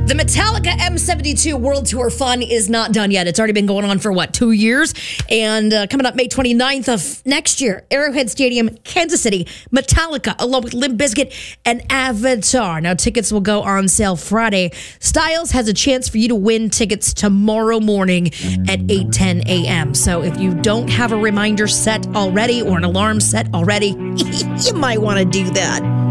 The Metallica M72 World Tour Fun is not done yet. It's already been going on for, 2 years? And coming up May 29th of next year, Arrowhead Stadium, Kansas City, Metallica, along with Limp Bizkit and Avatar. Now, tickets will go on sale Friday. Styles has a chance for you to win tickets tomorrow morning at 8:10 a.m. So if you don't have a reminder set already or an alarm set already, you might want to do that.